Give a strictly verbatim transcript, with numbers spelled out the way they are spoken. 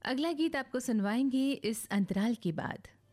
अगला गीत आपको सुनवाएंगे इस अंतराल के बाद।